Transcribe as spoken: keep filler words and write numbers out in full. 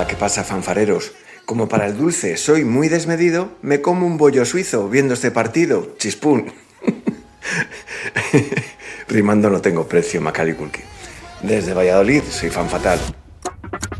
Hola, ¿qué pasa, fanfareros? Como para el dulce soy muy desmedido, me como un bollo suizo viendo este partido. Chispún. Rimando no tengo precio, Macaulay Culkin. Desde Valladolid soy fan fatal.